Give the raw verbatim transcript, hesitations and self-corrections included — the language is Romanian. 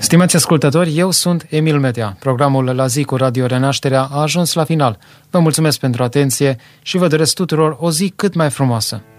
Stimați ascultători, eu sunt Emil Metea. Programul La zi cu Radio Renașterea a ajuns la final. Vă mulțumesc pentru atenție și vă doresc tuturor o zi cât mai frumoasă.